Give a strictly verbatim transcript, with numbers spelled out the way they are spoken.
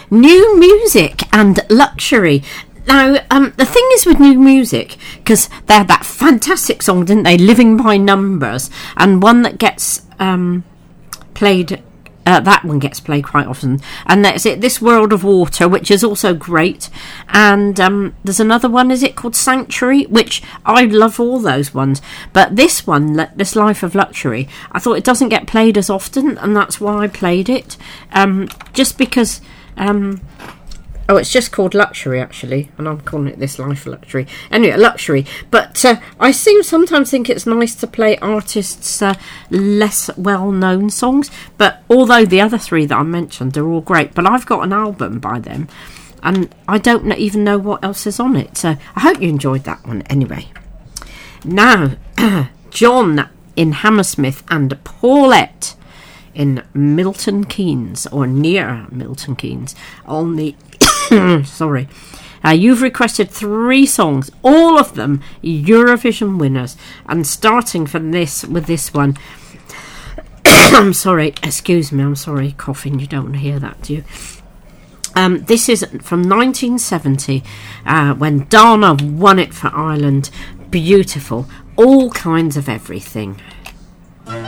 new music and luxury. Now, um, the thing is with new music, because they had that fantastic song, didn't they, Living by Numbers, and one that gets um, played, uh, that one gets played quite often, and that's it, This World of Water, which is also great, and um, there's another one, is it called Sanctuary, which I love all those ones, but this one, This Life of Luxury, I thought it doesn't get played as often, and that's why I played it, um, just because... Um, Oh, it's just called Luxury, actually, and I'm calling it This Life of Luxury. Anyway, Luxury. But uh, I seem sometimes think it's nice to play artists' uh, less well-known songs. But although the other three that I mentioned are all great, but I've got an album by them, and I don't even know what else is on it. So I hope you enjoyed that one anyway. Now, John in Hammersmith and Paulette in Milton Keynes, or near Milton Keynes, on the... Sorry. Uh, you've requested three songs, all of them Eurovision winners, and starting from this with this one. I'm sorry, excuse me, I'm sorry, coughing. You don't want to hear that, do you? Um, this is from nineteen seventy, uh, when Dana won it for Ireland. Beautiful, All Kinds of Everything.